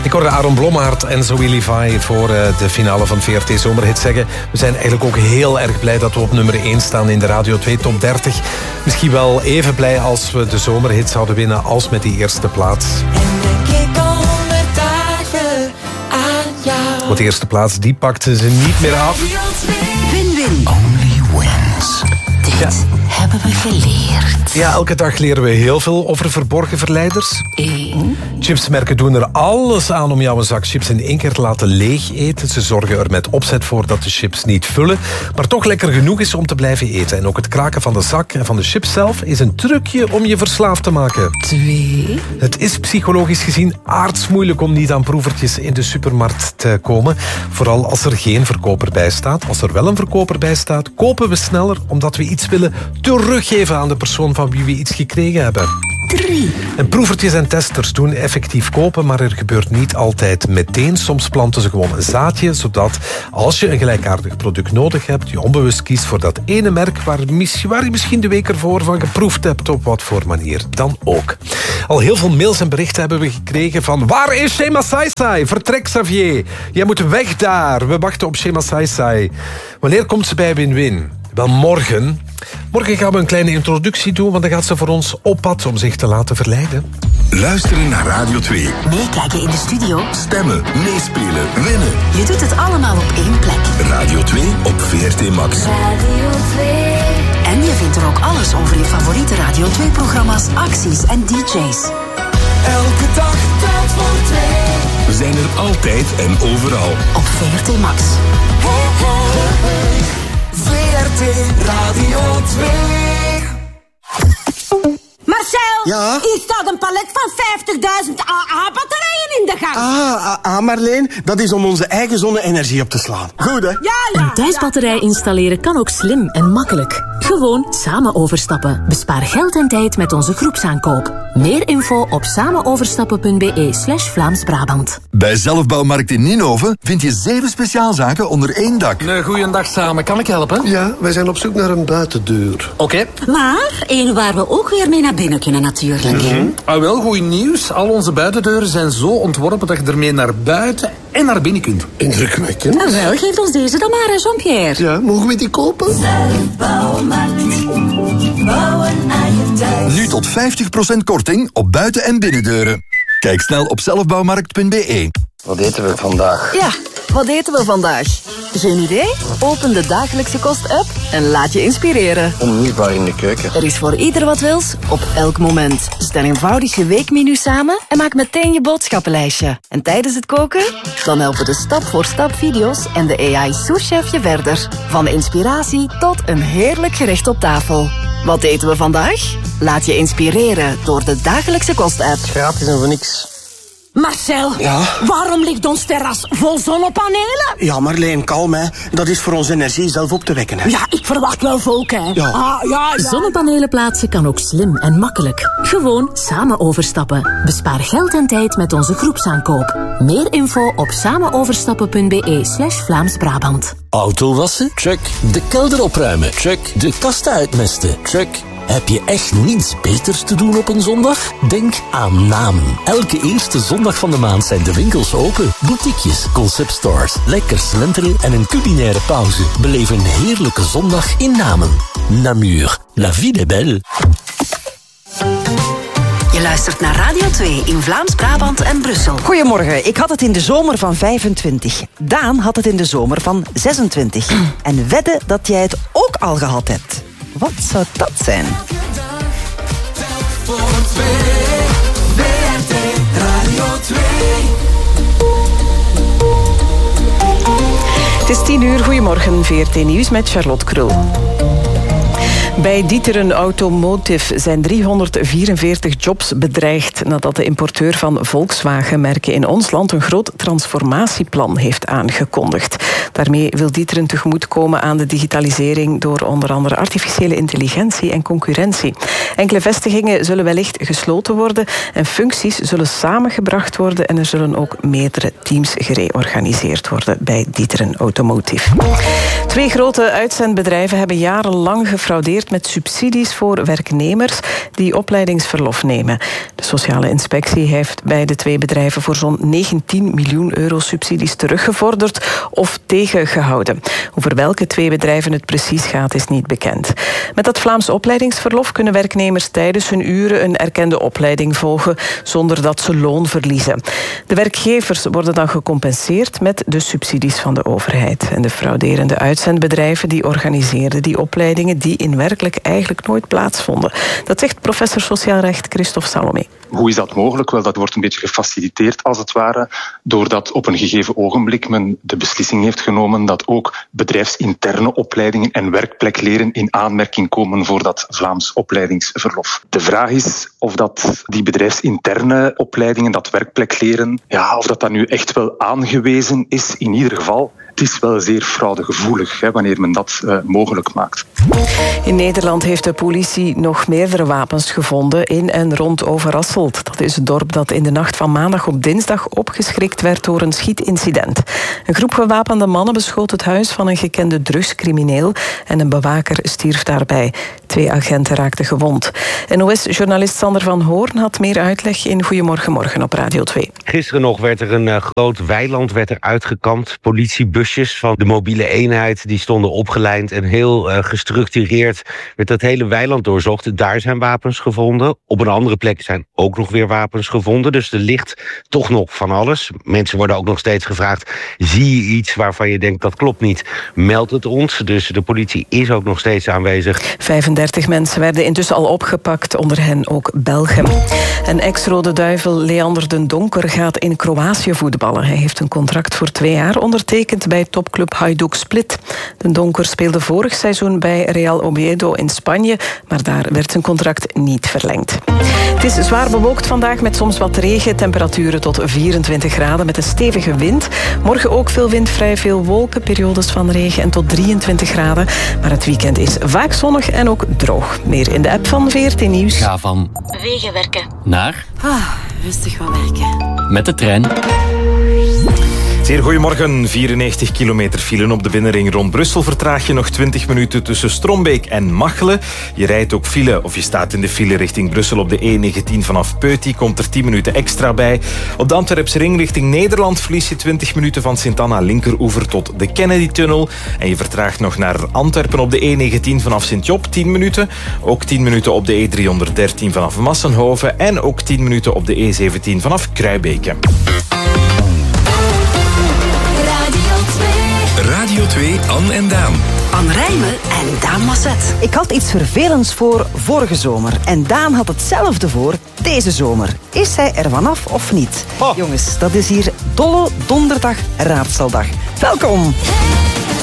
Ik hoorde Aaron Blommaert en Zoe Levi voor de finale van VRT Zomerhit zeggen. We zijn eigenlijk ook heel erg blij dat we op nummer 1 staan in de Radio 2 Top 30. Misschien wel even blij als we de Zomerhit zouden winnen als met die eerste plaats. Want de eerste plaats, die pakten ze niet meer af. Win-win. Only wins. Dit hebben we geleerd. Ja, elke dag leren we heel veel over verborgen verleiders. 1. Chipsmerken doen er alles aan om jou een zak chips in 1 keer te laten leeg eten. Ze zorgen er met opzet voor dat de chips niet vullen, maar toch lekker genoeg is om te blijven eten. En ook het kraken van de zak en van de chips zelf is een trucje om je verslaafd te maken. 2. Het is psychologisch gezien aardsmoeilijk om niet aan proevertjes in de supermarkt te komen. Vooral als er geen verkoper bij staat. Als er wel een verkoper bij staat, kopen we sneller omdat we iets willen teruggeven aan de persoon van wie we iets gekregen hebben. 3. En proevertjes en testers doen effectief kopen, maar er gebeurt niet altijd meteen. Soms planten ze gewoon een zaadje, zodat als je een gelijkaardig product nodig hebt, je onbewust kiest voor dat ene merk waar je misschien de week ervoor van geproefd hebt, op wat voor manier dan ook. Al heel veel mails en berichten hebben we gekregen van: waar is Shema Saisai? Vertrek, Xavier. Jij moet weg daar. We wachten op Shema Saisai. Wanneer komt ze bij Win-Win? Wel, morgen. Morgen gaan we een kleine introductie doen, want dan gaat ze voor ons op pad om zich te laten verleiden. Luisteren naar Radio 2. Meekijken in de studio. Stemmen, meespelen, winnen. Je doet het allemaal op één plek. Radio 2 op VRT Max. Radio 2. En je vindt er ook alles over je favoriete Radio 2-programma's, acties en DJ's. Elke dag telt voor 2. We zijn er altijd en overal. Op VRT Max. VRT Radio 2. Marcel, Ja? hier staat een palet van 50.000 AA-batterijen in de gang. Marleen, dat is om onze eigen zonne-energie op te slaan. Goed, hè? Ja. Een thuisbatterij installeren kan ook slim en makkelijk. Gewoon samen overstappen. Bespaar geld en tijd met onze groepsaankoop. Meer info op samenoverstappen.be/Vlaams-Brabant. Bij Zelfbouwmarkt in Ninove vind je 7 speciaalzaken onder één dak. Goeiedag samen, kan ik helpen? Ja, wij zijn op zoek naar een buitendeur. Oké. Maar één waar we ook weer mee naar binnen kunnen natuurlijk. Wel, goed nieuws. Al onze buitendeuren zijn zo ontworpen dat je ermee naar buiten en naar binnen kunt. Indrukwekkend. Nou wel, geef ons deze dan maar, Jean-Pierre. Ja, mogen we die kopen? Nu tot 50% korting op buiten- en binnendeuren. Kijk snel op zelfbouwmarkt.be. Wat eten we vandaag? Ja, wat eten we vandaag? Geen idee? Open de Dagelijkse Kost-app en laat je inspireren. Onmisbaar in de keuken. Er is voor ieder wat wils, op elk moment. Stel eenvoudig je weekmenu samen en maak meteen je boodschappenlijstje. En tijdens het koken? Dan helpen de stap-voor-stap video's en de AI-souschef je verder. Van inspiratie tot een heerlijk gerecht op tafel. Wat eten we vandaag? Laat je inspireren door de Dagelijkse Kost-app. Gratis en voor niks. Marcel, waarom ligt ons terras vol zonnepanelen? Ja, Marleen, kalm, hè. Dat is voor onze energie zelf op te wekken, hè. Ja, ik verwacht wel volk, hè. Ja. Zonnepanelen plaatsen kan ook slim en makkelijk. Gewoon samen overstappen. Bespaar geld en tijd met onze groepsaankoop. Meer info op samenoverstappen.be/Vlaams-Brabant. Auto wassen? Check. De kelder opruimen? Check. De kasten uitmesten? Check. Heb je echt niets beters te doen op een zondag? Denk aan Namen. Elke eerste zondag van de maand zijn de winkels open. Boutiquejes, conceptstores, lekker slenteren en een culinaire pauze. Beleef een heerlijke zondag in Namen. Namur, la vie est belle. Je luistert naar Radio 2 in Vlaams-Brabant en Brussel. Goedemorgen, ik had het in de zomer van 25. Daan had het in de zomer van 26. En wedden dat jij het ook al gehad hebt. Wat zou dat zijn? Voor 2. VRT Radio 2. Het is 10:00, goedemorgen, VRT Nieuws met Charlotte Krul. Bij D'Ieteren Automotive zijn 344 jobs bedreigd nadat de importeur van Volkswagen-merken in ons land een groot transformatieplan heeft aangekondigd. Daarmee wil D'Ieteren tegemoetkomen aan de digitalisering door onder andere artificiële intelligentie en concurrentie. Enkele vestigingen zullen wellicht gesloten worden en functies zullen samengebracht worden en er zullen ook meerdere teams gereorganiseerd worden bij D'Ieteren Automotive. 2 grote uitzendbedrijven hebben jarenlang gefraudeerd gecompenseerd met subsidies voor werknemers die opleidingsverlof nemen. De sociale inspectie heeft bij de 2 bedrijven voor zo'n 19 miljoen euro subsidies teruggevorderd of tegengehouden. Over welke 2 bedrijven het precies gaat is niet bekend. Met dat Vlaams opleidingsverlof kunnen werknemers tijdens hun uren een erkende opleiding volgen zonder dat ze loon verliezen. De werkgevers worden dan gecompenseerd met de subsidies van de overheid. En de frauderende uitzendbedrijven die organiseerden die opleidingen die in werkelijk eigenlijk nooit plaatsvonden. Dat zegt professor sociaal recht Christophe Salomé. Hoe is dat mogelijk? Wel, dat wordt een beetje gefaciliteerd als het ware, doordat op een gegeven ogenblik men de beslissing heeft genomen dat ook bedrijfsinterne opleidingen en werkplekleren in aanmerking komen voor dat Vlaams opleidingsverlof. De vraag is of dat die bedrijfsinterne opleidingen, dat werkplekleren, of dat nu echt wel aangewezen is. In ieder geval, het is wel zeer fraudegevoelig wanneer men dat mogelijk maakt. In Nederland heeft de politie nog meerdere wapens gevonden in en rond Overasselt. Dat is het dorp dat in de nacht van maandag op dinsdag opgeschrikt werd door een schietincident. Een groep gewapende mannen beschoot het huis van een gekende drugscrimineel en een bewaker stierf daarbij. 2 agenten raakten gewond. NOS-journalist Sander van Hoorn had meer uitleg in Goedemorgen Morgen op Radio 2. Gisteren nog werd er een groot weiland uitgekampt. Politiebusjes van de mobiele eenheid die stonden opgelijnd en heel gestructureerd werd dat hele weiland doorzocht. Daar zijn wapens gevonden. Op een andere plek zijn ook nog weer wapens gevonden. Dus er ligt toch nog van alles. Mensen worden ook nog steeds gevraagd: zie je iets waarvan je denkt dat klopt niet? Meld het ons. Dus de politie is ook nog steeds aanwezig. 35 mensen werden intussen al opgepakt, onder hen ook Belgen. En ex-Rode Duivel Leander den Donker gaat in Kroatië voetballen. Hij heeft een contract voor 2 jaar ondertekend bij topclub Hajduk Split. Den Donker speelde vorig seizoen bij Real Oviedo in Spanje, maar daar werd zijn contract niet verlengd. Het is zwaar bewolkt vandaag met soms wat regen, temperaturen tot 24 graden met een stevige wind. Morgen ook veel wind, vrij veel wolken, periodes van regen en tot 23 graden. Maar het weekend is vaak zonnig en ook droog. Meer in de app van VRT Nieuws. Ga van Wegenwerken naar rustig gaan werken. Met de trein. Zeer goedemorgen. 94 kilometer file op de binnenring rond Brussel. Vertraag je nog 20 minuten tussen Strombeek en Machelen. Je rijdt ook file, of je staat in de file richting Brussel op de E19 vanaf Peuty. Komt er 10 minuten extra bij. Op de Antwerpse ring richting Nederland verlies je 20 minuten van Sint-Anna linkeroever tot de Kennedy-tunnel. En je vertraagt nog naar Antwerpen op de E19 vanaf Sint-Job 10 minuten. Ook 10 minuten op de E313 vanaf Massenhoven. En ook 10 minuten op de E17 vanaf Kruibeke. Radio 2, Anne en Daan. Anne Rijmen en Daan Masset. Ik had iets vervelends voor vorige zomer. En Daan had hetzelfde voor deze zomer. Is hij er vanaf of niet? Jongens, dat is hier Dolle Donderdag Raadseldag. Welkom!